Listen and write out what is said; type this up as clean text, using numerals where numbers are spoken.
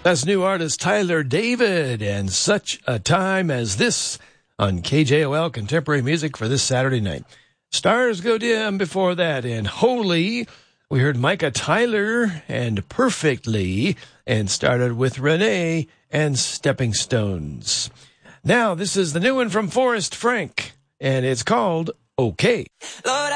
That's new artist Tyler David, and Such a Time as This on KJOL Contemporary Music for this Saturday night. Stars Go Dim before that, and Holy. We heard Micah Tyler and Perfectly, and started with Renee and Stepping Stones. Now, this is the new one from Forrest Frank, and it's called Okay. Lord,